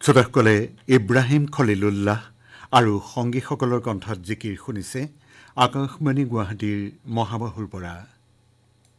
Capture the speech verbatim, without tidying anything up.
শ্ৰোতাসকলে ইব্ৰাহিম খলিলুল্লাহ আৰু সংগীসকলৰ কণ্ঠত জিকিৰ শুনিছে আকাশবাণী গুৱাহাটীৰ মহাবাহুৰ পৰা।